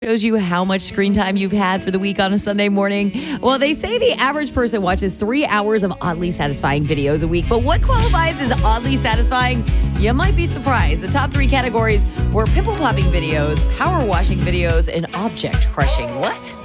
Shows you how much screen time you've had for the week on a Sunday morning. Well, they say the average person watches 3 hours of oddly satisfying videos a week. But what qualifies as oddly satisfying? You might be surprised. The top 3 categories were pimple popping videos, power washing videos, and object crushing. What?